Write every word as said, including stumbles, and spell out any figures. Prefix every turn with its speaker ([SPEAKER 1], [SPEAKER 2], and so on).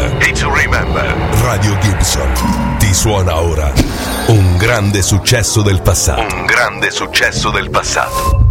[SPEAKER 1] E to remember. Radio Gibson ti suona ora un grande successo del passato. Un grande successo del passato.